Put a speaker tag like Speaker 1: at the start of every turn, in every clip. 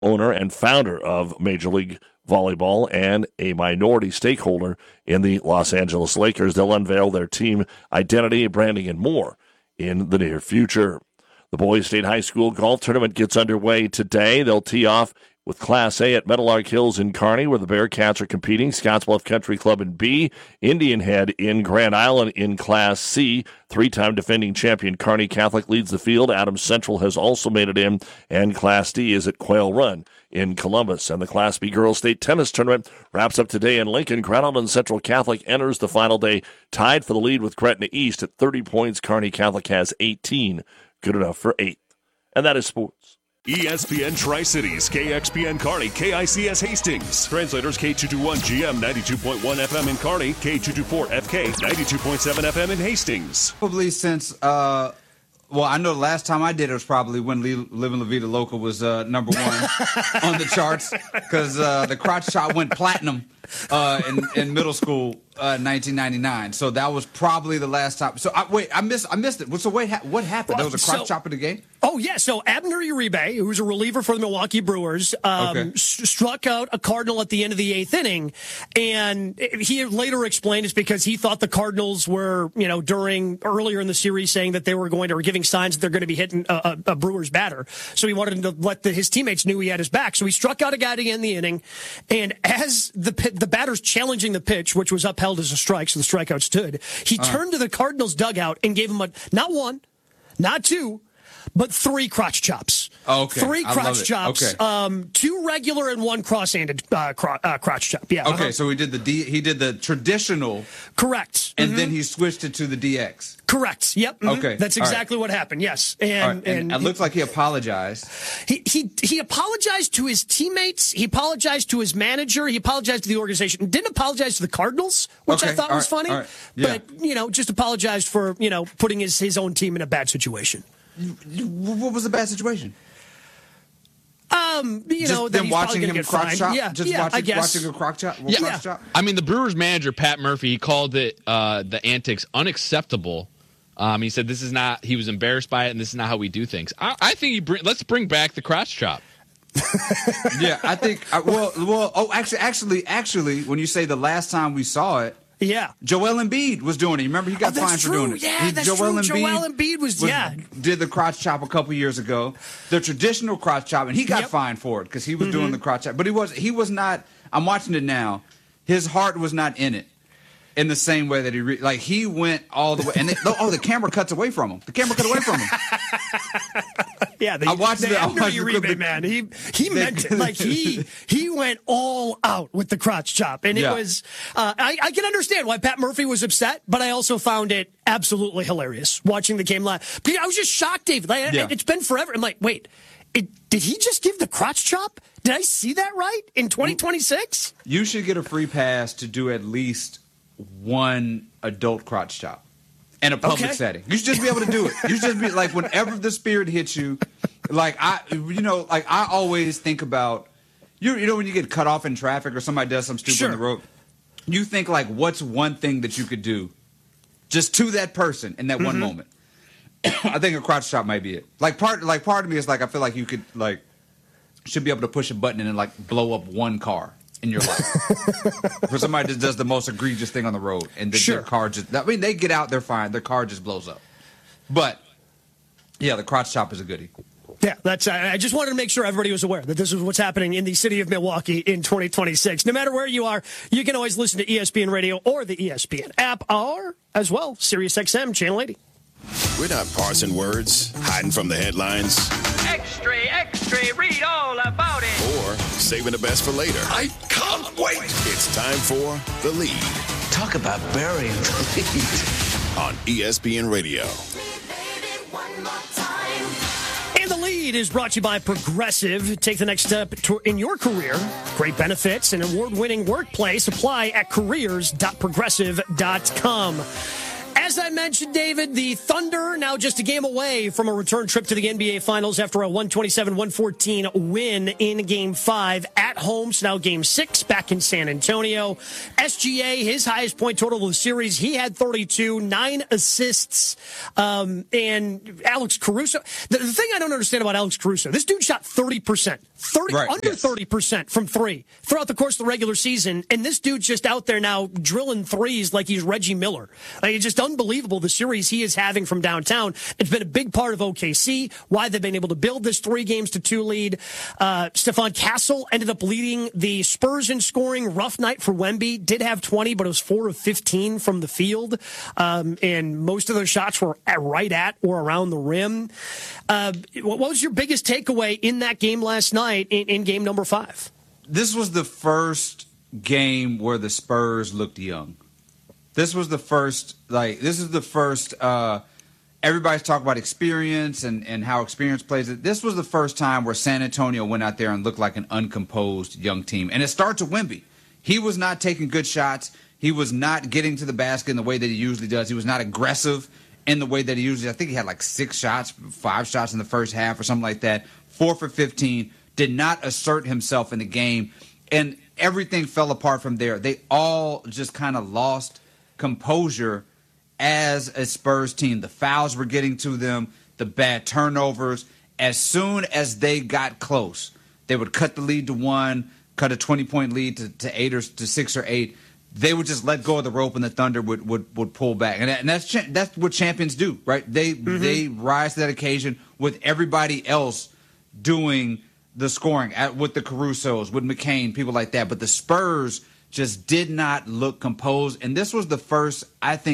Speaker 1: owner and founder of Major League Volleyball and a minority stakeholder in the Los Angeles Lakers. They'll unveil their team identity, branding, and more in the near future. The Boys State High School Golf Tournament gets underway today. They'll tee off with Class A at Meadowlark Hills in Kearney, where the Bearcats are competing. Scottsbluff Country Club in B. Indian Head in Grand Island in Class C. Three-time defending champion Kearney Catholic leads the field. Adams Central has also made it in. And Class D is at Quail Run in Columbus. And the Class B Girls State Tennis Tournament wraps up today in Lincoln. Grand Island Central Catholic enters the final day tied for the lead with Gretna East at 30 points. Kearney Catholic has 18. Good enough for 8th. And that is sports.
Speaker 2: ESPN Tri-Cities, KXPN Kearney, KICS Hastings. Translators K221GM 92.1 FM in Kearney, K224 FK 92.7 FM in Hastings.
Speaker 3: Probably since, I know the last time I did it was probably when Living La Vida Local was number one on the charts, because the crotch shot went platinum in middle school in 1999. So that was probably the last time. So I missed it. So what happened? There was a crotch chop in the game?
Speaker 4: Oh, yeah. So Abner Uribe, who's a reliever for the Milwaukee Brewers, struck out a Cardinal at the end of the 8th inning. And he later explained it's because he thought the Cardinals were, earlier in the series saying that they were giving signs that they're going to be hitting a Brewers batter. So he wanted to let his teammates knew he had his back. So he struck out a guy to end the inning. And as the batter's challenging the pitch, which was upheld as a strike, so the strikeout stood, he turned to the Cardinals dugout and gave him not one, not two, but 3 crotch chops.
Speaker 3: Okay.
Speaker 4: 3 crotch chops.
Speaker 3: Okay.
Speaker 4: 2 regular and 1 cross-handed crotch chop. Yeah.
Speaker 3: Okay, so he did the traditional.
Speaker 4: Correct.
Speaker 3: And then he switched it to the DX.
Speaker 4: Correct. Yep. Mm-hmm.
Speaker 3: Okay.
Speaker 4: That's exactly what happened. Yes. And
Speaker 3: it looks like he apologized.
Speaker 4: He apologized to his teammates. He apologized to his manager. He apologized to the organization. Didn't apologize to the Cardinals, which I thought was funny. Right. Yeah. But just apologized for putting his own team in a bad situation.
Speaker 3: What was the bad situation?
Speaker 4: Just
Speaker 3: them watching him crotch chop?
Speaker 4: Yeah,
Speaker 3: watching a crotch chop? Chop?
Speaker 5: I mean, the Brewers manager, Pat Murphy, he called it the antics unacceptable. He said he was embarrassed by it, and this is not how we do things. I think let's bring back the crotch chop.
Speaker 3: Yeah, I think, actually, when you say the last time we saw it,
Speaker 4: yeah,
Speaker 3: Joel Embiid was doing it. Remember, he got fined for doing it.
Speaker 4: Yeah, that's true. Joel Embiid
Speaker 3: did the crotch chop a couple years ago, the traditional crotch chop, and he got fined for it because he was doing the crotch chop. But he was not. I'm watching it now. His heart was not in it in the same way that he went all the way. And the camera cuts away from him. The camera cut away from him.
Speaker 4: Yeah,
Speaker 3: I watched it.
Speaker 4: Uribe, man. He meant it. Like he went all out with the crotch chop, and it was. I can understand why Pat Murphy was upset, but I also found it absolutely hilarious watching the game live. I was just shocked, David. It's been forever. I'm like, wait, did he just give the crotch chop? Did I see that right in 2026?
Speaker 3: You should get a free pass to do at least one adult crotch chop. In a public setting. You should just be able to do it. You should just be like, whenever the spirit hits you, I always think about, when you get cut off in traffic or somebody does something stupid on the road, you think what's one thing that you could do just to that person in that one moment? I think a crotch chop might be it. Part of me is I feel like you could should be able to push a button and blow up one car in your life. For somebody that does the most egregious thing on the road and their car they get out, they're fine, their car just blows up. But yeah, the crotch chop is a goodie.
Speaker 4: Yeah, I just wanted to make sure everybody was aware that this is what's happening in the city of Milwaukee in 2026. No matter where you are, you can always listen to ESPN Radio or the ESPN app, or as well, SiriusXM Channel 80.
Speaker 6: We're not parsing words, hiding from the headlines.
Speaker 7: Extra, read all about it.
Speaker 6: Or saving the best for later.
Speaker 8: I can't wait.
Speaker 6: It's time for The Lead.
Speaker 8: Talk about burying the lead.
Speaker 6: On ESPN Radio.
Speaker 4: And The Lead is brought to you by Progressive. Take the next step in your career. Great benefits and award-winning workplace. Apply at careers.progressive.com. As I mentioned, David, the Thunder now just a game away from a return trip to the NBA Finals after a 127-114 win in Game 5 at home. So now Game 6 back in San Antonio. SGA, his highest point total of the series, he had 32, 9 assists. And Alex Caruso, the thing I don't understand about Alex Caruso, this dude shot 30%. 30% from three throughout the course of the regular season, and this dude's just out there now drilling threes like he's Reggie Miller. Like, it's just unbelievable the series he is having from downtown. It's been a big part of OKC, why they've been able to build this 3-2 lead. Stephon Castle ended up leading the Spurs in scoring. Rough night for Wemby. Did have 20, but it was 4 of 15 from the field, and most of those shots were right at or around the rim. What was your biggest takeaway in that game last night? In game number 5.
Speaker 3: This was the first game where the Spurs looked young. This is the first, everybody's talking about experience and how experience plays it. This was the first time where San Antonio went out there and looked like an uncomposed young team. And it starts with Wemby. He was not taking good shots. He was not getting to the basket in the way that he usually does. He was not aggressive in the way that he usually, I think he had like 5 shots in the first half or something like that. 4 for 15. Did not assert himself in the game, and everything fell apart from there. They all just kind of lost composure as a Spurs team. The fouls were getting to them, the bad turnovers. As soon as they got close, they would cut the lead to 1, cut a 20-point lead to 8 or to 6 or 8. They would just let go of the rope, and the Thunder would pull back. And that's what champions do, right? They rise to that occasion with everybody else doing the scoring with the Carusos, with McCain, people like that. But the Spurs just did not look composed. And this was the first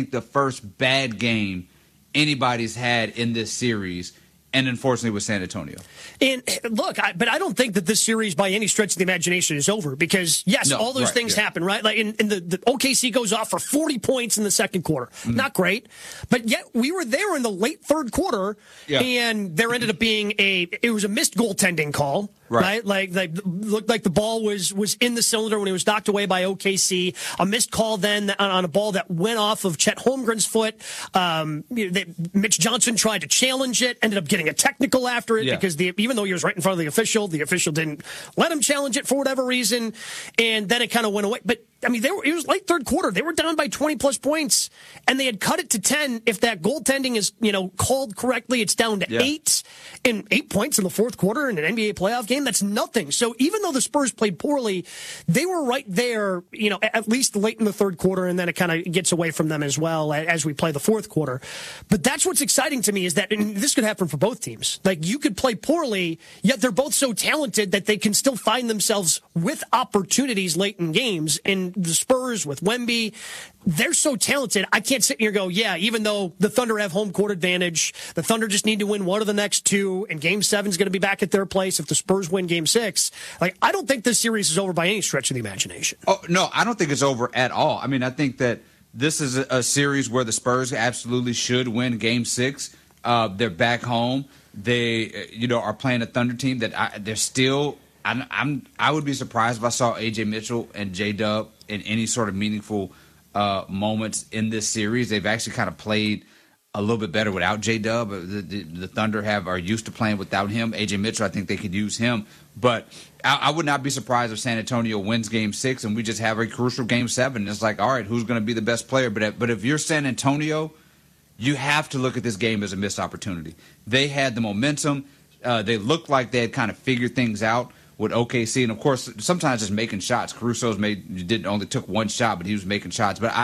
Speaker 3: bad game anybody's had in this series. And unfortunately with San Antonio.
Speaker 4: And look, but I don't think that this series by any stretch of the imagination is over because, yes, all those things happen, right? Like in the OKC goes off for 40 points in the second quarter. Not great. But yet we were there in the late third quarter, and there ended up being it was a missed goaltending call. Right, like looked like the ball was in the cylinder when it was knocked away by OKC. A missed call then on a ball that went off of Chet Holmgren's foot. Mitch Johnson tried to challenge it, ended up getting a technical after it because even though he was right in front of the official didn't let him challenge it for whatever reason, and then it kind of went away. But I mean, it was late third quarter. They were down by 20-plus points, and they had cut it to 10. If that goaltending is called correctly, it's down to 8, and 8 points in the fourth quarter in an NBA playoff game. That's nothing. So even though the Spurs played poorly, they were right there, at least late in the third quarter, and then it kind of gets away from them as well as we play the fourth quarter. But that's what's exciting to me is that, and this could happen for both teams, like you could play poorly, yet they're both so talented that they can still find themselves with opportunities late in games. And the Spurs with Wemby, they're so talented. I can't sit here and go, even though the Thunder have home court advantage, the Thunder just need to win one of the next 2, and Game 7 is going to be back at their place if the Spurs win Game 6. Like, I don't think this series is over by any stretch of the imagination.
Speaker 3: Oh, no, I don't think it's over at all. I mean, I think that this is a series where the Spurs absolutely should win Game 6. They're back home. They, are playing a Thunder team that they're still. I would be surprised if I saw A.J. Mitchell and J-Dub in any sort of meaningful moments in this series. They've actually kind of played a little bit better without J-Dub. The Thunder are used to playing without him. A.J. Mitchell, I think they could use him. But I would not be surprised if San Antonio wins Game 6 and we just have a crucial Game 7. It's like, all right, who's going to be the best player? But if you're San Antonio, you have to look at this game as a missed opportunity. They had the momentum. They looked like they had kind of figured things out with OKC, and of course, sometimes just making shots. Caruso's only took 1 shot, but he was making shots. But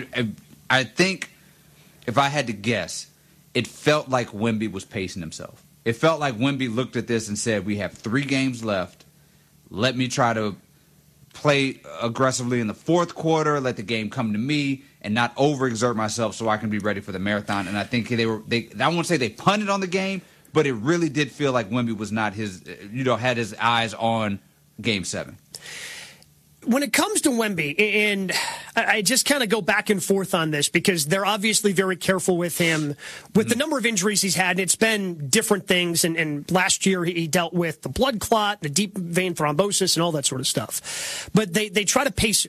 Speaker 3: I think if I had to guess, it felt like Wemby was pacing himself. It felt like Wemby looked at this and said, "We have 3 games left. Let me try to play aggressively in the fourth quarter. Let the game come to me, and not overexert myself, so I can be ready for the marathon." And I think I won't say they punted on the game, but it really did feel like Wemby was not had his eyes on Game 7.
Speaker 4: When it comes to Wemby, and I just kind of go back and forth on this because they're obviously very careful with him with the number of injuries he's had, and it's been different things. And last year he dealt with the blood clot, the deep vein thrombosis, and all that sort of stuff. But they try to pace him.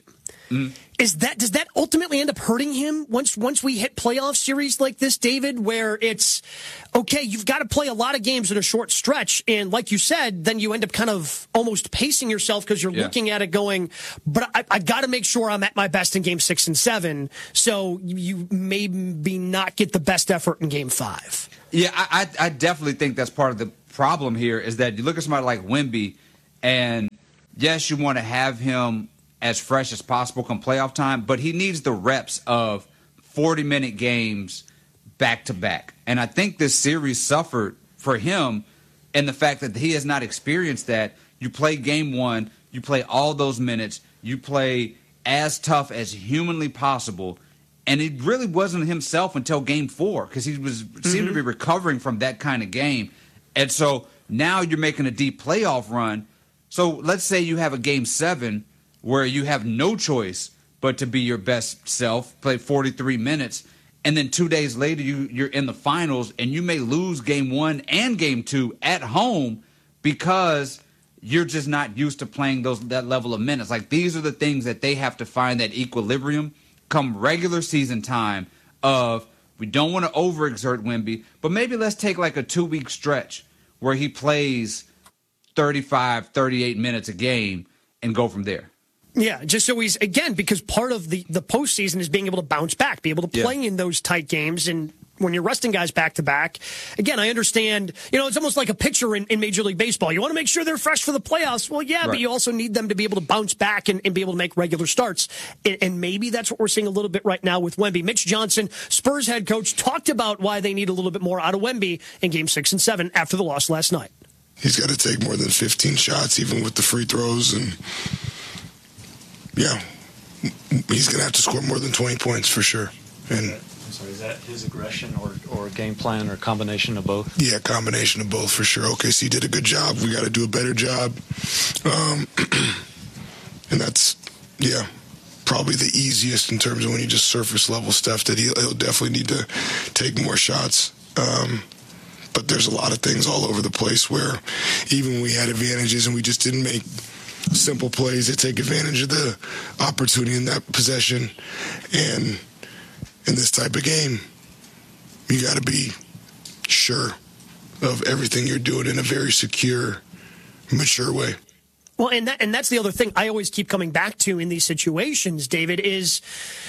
Speaker 4: Does that ultimately end up hurting him once we hit playoff series like this, David, where it's, okay, you've got to play a lot of games in a short stretch, and like you said, then you end up kind of almost pacing yourself because you're looking at it going, but I got to make sure I'm at my best in Game 6 and 7, so you maybe not get the best effort in Game 5.
Speaker 3: Yeah, I definitely think that's part of the problem here is that you look at somebody like Wemby, and yes, you want to have him as fresh as possible come playoff time, but he needs the reps of 40-minute games back-to-back. And I think this series suffered for him in the fact that he has not experienced that. You play game 1, you play all those minutes, you play as tough as humanly possible, and it really wasn't himself until game 4 because he seemed to be recovering from that kind of game. And so now you're making a deep playoff run. So let's say you have a game 7 where you have no choice but to be your best self, play 43 minutes, and then 2 days later you're in the finals and you may lose game 1 and game 2 at home because you're just not used to playing that level of minutes. Like, these are the things that they have to find that equilibrium come regular season time of, we don't want to overexert Wemby, but maybe let's take like a 2-week stretch where he plays 35, 38 minutes a game and go from there.
Speaker 4: Yeah, just so he's, again, because part of the postseason is being able to bounce back, be able to play in those tight games. And when you're resting guys back-to-back, again, I understand, it's almost like a pitcher in Major League Baseball. You want to make sure they're fresh for the playoffs. Well, yeah, right. But you also need them to be able to bounce back and be able to make regular starts. And maybe that's what we're seeing a little bit right now with Wemby. Mitch Johnson, Spurs head coach, talked about why they need a little bit more out of Wemby in Game 6 and 7 after the loss last night.
Speaker 9: He's got to take more than 15 shots, even with the free throws, and yeah, he's going to have to score more than 20 points for sure. And
Speaker 10: so is that his aggression or game plan or combination of both?
Speaker 9: Yeah, combination of both for sure. OKC did a good job. We got to do a better job. And that's, probably the easiest in terms of when you just surface level stuff, that he'll definitely need to take more shots. But there's a lot of things all over the place where even we had advantages and we just didn't make simple plays that take advantage of the opportunity in that possession. And in this type of game, you got to be sure of everything you're doing in a very secure, mature way.
Speaker 4: Well, and that's the other thing I always keep coming back to in these situations, David, is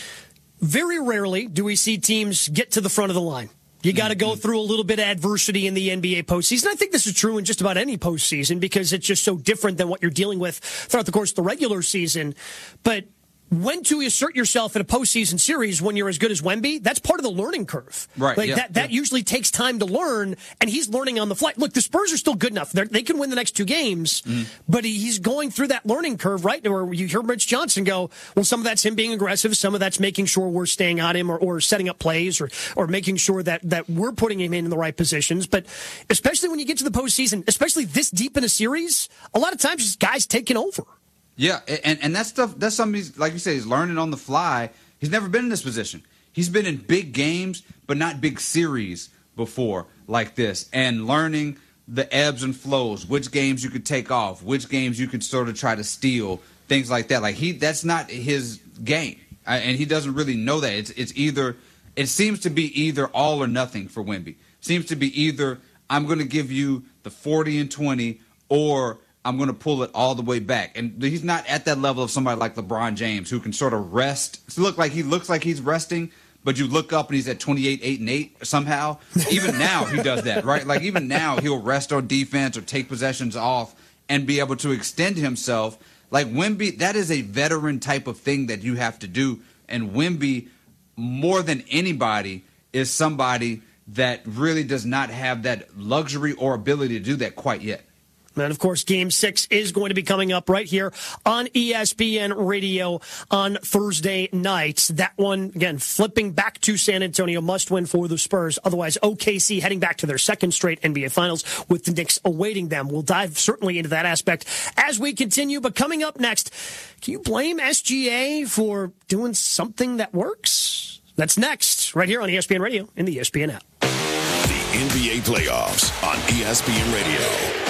Speaker 4: very rarely do we see teams get to the front of the line. You got to go through a little bit of adversity in the NBA postseason. I think this is true in just about any postseason because it's just so different than what you're dealing with throughout the course of the regular season. But when to assert yourself in a postseason series when you're as good as Wemby, that's part of the learning curve.
Speaker 3: Right.
Speaker 4: Like that usually takes time to learn, and he's learning on the fly. Look, the Spurs are still good enough. They can win the next 2 games, but he's going through that learning curve, right? Where you hear Mitch Johnson go, well, some of that's him being aggressive, some of that's making sure we're staying on him or setting up plays or making sure that we're putting him in the right positions. But especially when you get to the postseason, especially this deep in a series, a lot of times it's guys taking over.
Speaker 3: Yeah, and that's something he's, like you said, he's learning on the fly. He's never been in this position. He's been in big games, but not big series before like this, and learning the ebbs and flows, which games you could take off, which games you could sort of try to steal, things like that. Like that's not his game, and he doesn't really know that. It's either, it seems to be either all or nothing for Wemby. Seems to be either I'm going to give you the 40 and 20, or I'm going to pull it all the way back. And he's not at that level of somebody like LeBron James who can sort of rest. He looks like he's resting, but you look up and he's at 28, 8, and 8 somehow. Even now he does that, right? Like even now he'll rest on defense or take possessions off and be able to extend himself. Like Wemby, that is a veteran type of thing that you have to do. And Wemby, more than anybody, is somebody that really does not have that luxury or ability to do that quite yet.
Speaker 4: And, of course, Game 6 is going to be coming up right here on ESPN Radio on Thursday night. That one, again, flipping back to San Antonio, must win for the Spurs. Otherwise, OKC heading back to their second straight NBA Finals with the Knicks awaiting them. We'll dive certainly into that aspect as we continue. But coming up next, can you blame SGA for doing something that works? That's next, right here on ESPN Radio in the ESPN app.
Speaker 6: The NBA playoffs on ESPN Radio.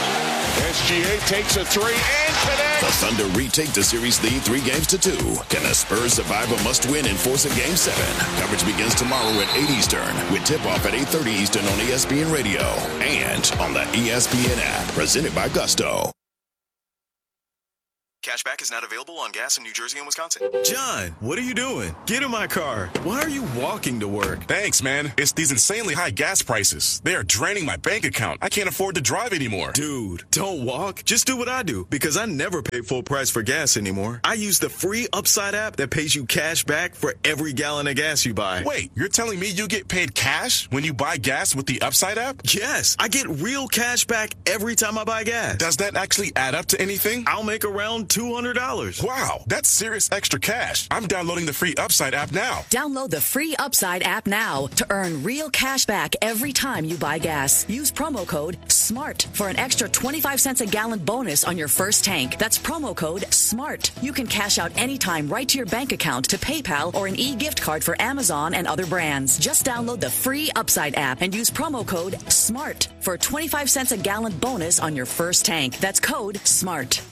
Speaker 6: SGA takes a three and connects. The Thunder retake the series lead 3-2. Can the Spurs survive a must-win and force a Game 7? Coverage begins tomorrow at 8 Eastern with tip-off at 8:30 Eastern on ESPN Radio and on the ESPN app. Presented by Gusto.
Speaker 11: Cashback is not available on gas in New Jersey and Wisconsin.
Speaker 12: John, what are you doing? Get in my car. Why are you walking to work?
Speaker 13: Thanks, man. It's these insanely high gas prices. They are draining my bank account. I can't afford to drive anymore.
Speaker 12: Dude, don't walk. Just do what I do, because I never pay full price for gas anymore. I use the free Upside app that pays you cash back for every gallon of gas you buy.
Speaker 13: Wait, you're telling me you get paid cash when you buy gas with the Upside app?
Speaker 12: Yes, I get real cash back every time I buy gas.
Speaker 13: Does that actually add up to anything?
Speaker 12: I'll make around $200.
Speaker 13: Wow, that's serious extra cash. I'm downloading the free Upside app now.
Speaker 14: Download the free Upside app now to earn real cash back every time you buy gas. Use promo code SMART for an extra 25 cents a gallon bonus on your first tank. That's promo code SMART. You can cash out anytime right to your bank account, to PayPal, or an e-gift card for Amazon and other brands. Just download the free Upside app and use promo code SMART for a 25 cents a gallon bonus on your first tank. That's code SMART.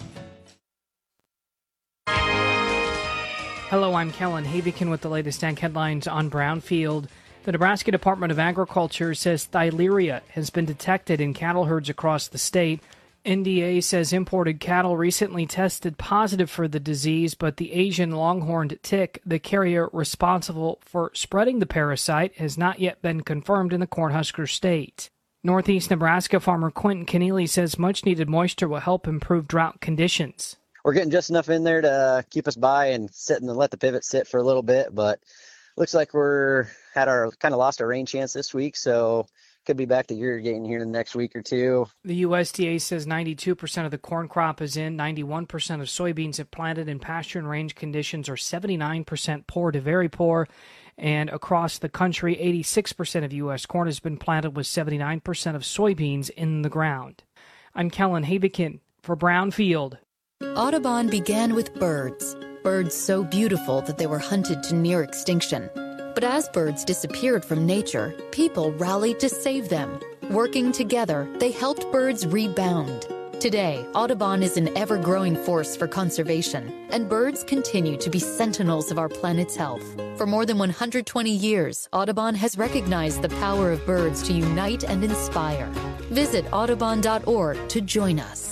Speaker 15: Hello, I'm Kellen Havikin with the latest ag headlines on Brownfield. The Nebraska Department of Agriculture says Theileria has been detected in cattle herds across the state. NDA says imported cattle recently tested positive for the disease, but the Asian longhorned tick, the carrier responsible for spreading the parasite, has not yet been confirmed in the Cornhusker state. Northeast Nebraska farmer Quentin Keneally says much-needed moisture will help improve drought conditions.
Speaker 16: We're getting just enough in there to keep us by and sit and let the pivot sit for a little bit, but looks like lost our rain chance this week, so could be back to irrigating here in the next week or two.
Speaker 15: The USDA says 92% of the corn crop is in, 91% of soybeans have planted, and pasture and range conditions are 79% poor to very poor. And across the country, 86% of U.S. corn has been planted with 79% of soybeans in the ground. I'm Kellen Havikin for Brownfield.
Speaker 17: Audubon began with birds so beautiful that they were hunted to near extinction. But as birds disappeared from nature, people rallied to save them. Working together, they helped birds rebound. Today, Audubon is an ever-growing force for conservation, and birds continue to be sentinels of our planet's health. For more than 120 years, Audubon has recognized the power of birds to unite and inspire. Visit audubon.org to join us.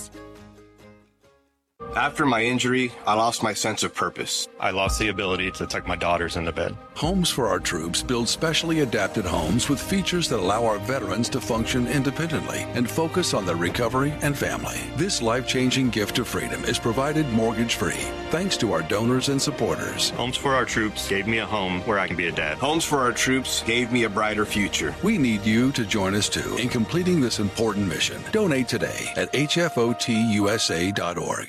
Speaker 18: After my injury, I lost my sense of purpose.
Speaker 19: I lost the ability to tuck my daughters into bed.
Speaker 20: Homes for Our Troops builds specially adapted homes with features that allow our veterans to function independently and focus on their recovery and family. This life-changing gift of freedom is provided mortgage-free, thanks to our donors and supporters.
Speaker 19: Homes for Our Troops gave me a home where I can be a dad.
Speaker 18: Homes for Our Troops gave me a brighter future.
Speaker 20: We need you to join us, too, in completing this important mission. Donate today at hfotusa.org.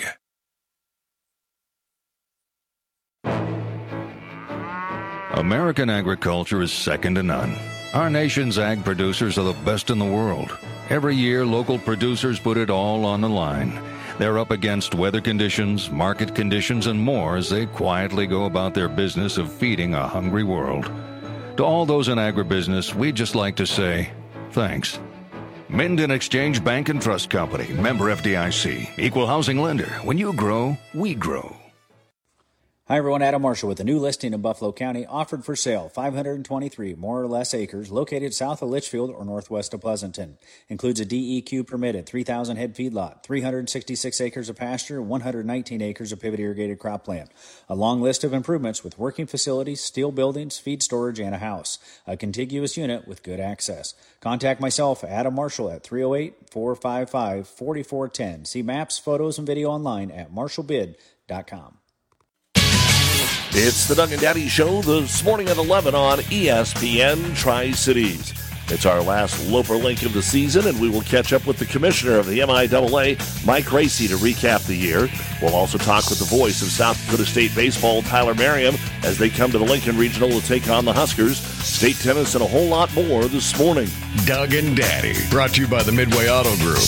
Speaker 21: American agriculture is second to none. Our nation's ag producers are the best in the world. Every year, local producers put it all on the line. They're up against weather conditions, market conditions, and more as they quietly go about their business of feeding a hungry world. To all those in agribusiness, we'd just like to say, thanks. Minden Exchange Bank and Trust Company, member FDIC, equal housing lender. When you grow, we grow.
Speaker 22: Hi, everyone. Adam Marshall with a new listing in Buffalo County, offered for sale. 523 more or less acres located south of Litchfield or northwest of Pleasanton. Includes a DEQ permitted 3,000 head feedlot, 366 acres of pasture, 119 acres of pivot irrigated cropland. A long list of improvements with working facilities, steel buildings, feed storage, and a house. A contiguous unit with good access. Contact myself, Adam Marshall, at 308-455-4410. See maps, photos, and video online at marshallbid.com.
Speaker 1: It's the Doug and Daddy Show this morning at 11 on ESPN Tri-Cities. It's our last Loper Link of the season, and we will catch up with the commissioner of the MIAA, Mike Racy, to recap the year. We'll also talk with the voice of South Dakota State baseball, Tyler Merriam, as they come to the Lincoln Regional to take on the Huskers. State tennis and a whole lot more this morning.
Speaker 23: Doug and Daddy, brought to you by the Midway Auto Group.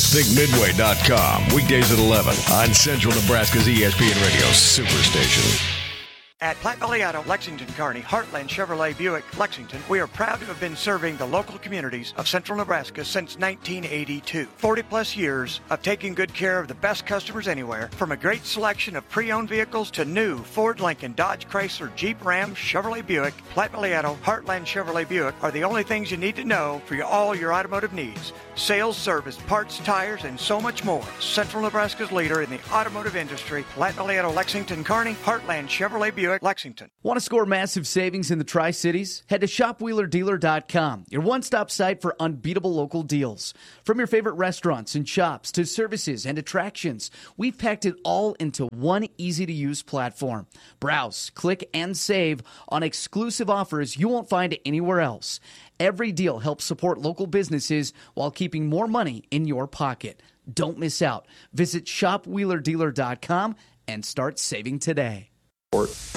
Speaker 23: ThinkMidway.com, weekdays at 11 on Central Nebraska's ESPN Radio Superstation.
Speaker 2: At Platte Valley Auto, Lexington, Kearney, Heartland Chevrolet Buick, Lexington, we are proud to have been serving the local communities of central Nebraska since 1982. 40-plus years of taking good care of the best customers anywhere, from a great selection of pre-owned vehicles to new Ford, Lincoln, Dodge, Chrysler, Jeep, Ram, Chevrolet Buick. Platte Valley Auto, Heartland Chevrolet Buick are the only things you need to know for all your automotive needs. Sales, service, parts, tires, and so much more. Central Nebraska's leader in the automotive industry, Platte Valley Auto, Lexington, Kearney, Heartland Chevrolet Buick, Lexington.
Speaker 5: Want to score massive savings in the Tri-Cities? Head to shopwheelerdealer.com, your one-stop site for unbeatable local deals. From your favorite restaurants and shops to services and attractions, we've packed it all into one easy-to-use platform. Browse, click, and save on exclusive offers you won't find anywhere else. Every deal helps support local businesses while keeping more money in your pocket. Don't miss out. Visit shopwheelerdealer.com and start saving today.